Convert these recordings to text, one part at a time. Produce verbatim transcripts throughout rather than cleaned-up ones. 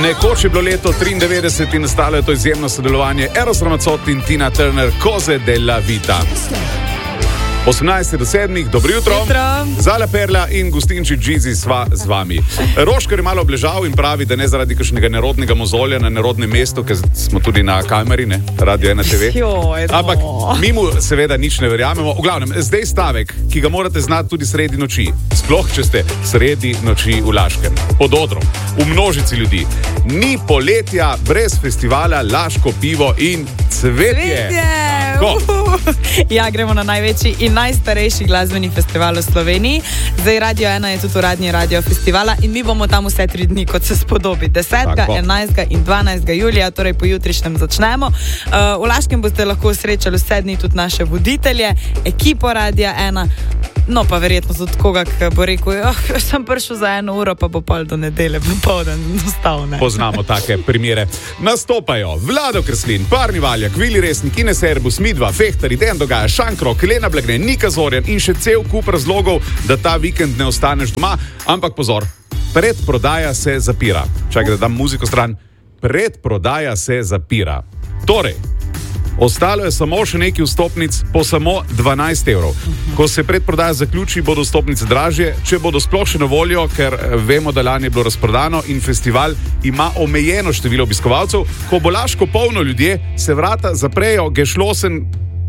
Nekoč je bilo leto triindevetdeset in nastalo je to izjemno sodelovanje Eros Ramazzotti in Tina Turner, Cose della Vita. osemnajst do sedmih, dobro jutro. jutro. Zala Perla in gostinči Džizi sva z vami. Roškar je malo obležal in pravi, da ne zaradi kakšnega nerodnega mozolja na nerodnem mestu, ker smo tudi na kameri, ne, Radio ena te ve. Joj, no. Ampak mi mu seveda nič ne verjamemo. V glavnem, zdaj stavek, ki ga morate znati tudi sredi noči. Sploh, če ste sredi noči v Laškem. Pod odrom, v množici ljudi. Ni poletja brez festivala Laško pivo in cvetje. Cvetje! Ja, gremo na največji in najstarejši glasbeni festival v Sloveniji. Zdaj Radio ena je tudi uradni radio festivala in mi bomo tam vse tri dni, kot se spodobi. desetega, enajstega in dvanajstega julija, torej po jutrišnjem začnemo. Uh, v Laškem boste lahko srečali vse dni tudi naše voditelje, ekipo Radia ena. No, pa verjetno tudi koga, ki bo rekel, oh, sem prišel za eno uro, pa bo pol do nedelje, popoldan, dostal, ne. Poznamo take primere. Nastopajo Vlado Kreslin, Parni Valjak, Vili Resnik, Ines Erbus, Midva, Fehtari, Dejan Dogaja, Šankrok, Elena Blagne, Nika Zorjan in še cel kup razlogov, da ta vikend ne ostaneš doma. Ampak pozor, predprodaja se zapira. Čakaj, da dam muziko stran. Predprodaja se zapira. Torej, ostalo je samo še nekaj vstopnic po samo dvanajst evrov. Ko se predprodaja zaključi, bodo vstopnice dražje, če bodo sploh še na voljo, ker vemo, da lani je bilo razprodano in festival ima omejeno število obiskovalcev. Ko bo Laško polno ljudje, se vrata zaprejo, gešlosen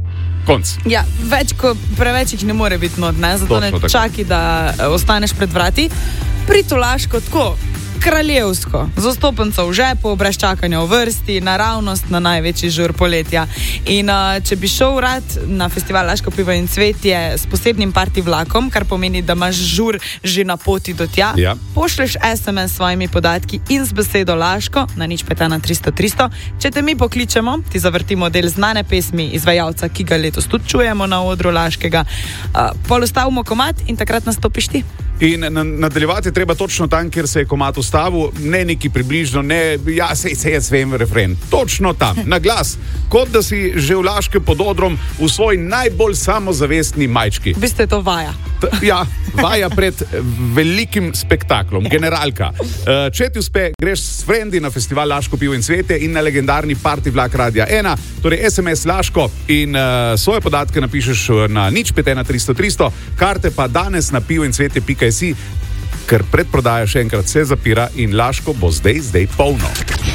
konc. Ja, več, ko preveč jih ne more biti not, ne? Zato Točno ne čaki, da ostaneš pred vrati. Priti v Laško tako kraljevsko, z vstopenco v žepu, brez čakanja v vrsti, naravnost na največji žur poletja. In uh, če bi šel rad na festival Laško pivo in cvetje s posebnim party vlakom, kar pomeni, da imaš žur že na poti do tja, ja. Pošleš es em es s svojimi podatki in z besedo Laško na nič pet ena tristo tristo. Če te mi pokličemo, ti zavrtimo del znane pesmi izvajalca, ki ga letos tudi čujemo na odru Laškega, uh, pol ustavimo komad in takrat nastopiš ti. In nadaljevati je treba točno tam, kjer se je komad ustavil, ne neki približno, ne, ja, sej se jaz vem refren. Točno tam, na glas, kot da si že v Laškem pod odrom v svoji najbolj samozavestni majčki. V bistvu je to vaja. T- ja, vaja pred velikim spektaklom, generalka. Uh, če ti uspe, greš s frendi na festival Laško pivo in cvetje in na legendarni party vlak Radia ena, torej es em es Laško in uh, svoje podatke napišeš na nič pet ena tristo tristo, karte pa danes na pivo in cvetje pika si, ker predprodaja še enkrat se zapira in Laško bo zdaj, zdaj polno.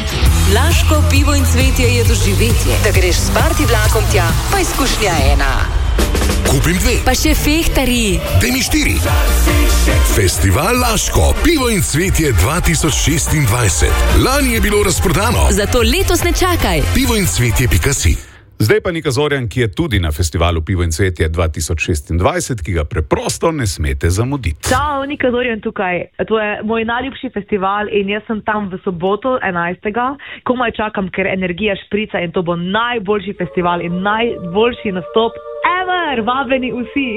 Laško pivo in cvetje je doživetje. Da greš s party vlakom tja, pa izkušnja ena. Kupim dve. Pa še Fehtari. Dej mi štiri. Festival Laško, pivo in cvetje dva tisoč šestindvajset. Lani je bilo razprodano. Zato letos ne čakaj. pivo in cvetje pika si. Zdaj pa Nika Zorjan, ki je tudi na festivalu Pivo in cvetje dva tisoč šestindvajset, ki ga preprosto ne smete zamuditi. Čau, Nika Zorjan tukaj. To je moj najljubši festival in jaz sem tam v soboto enajstega Komaj čakam, ker energija šprica in to bo najboljši festival in najboljši nastop ever. Vabeni vsi.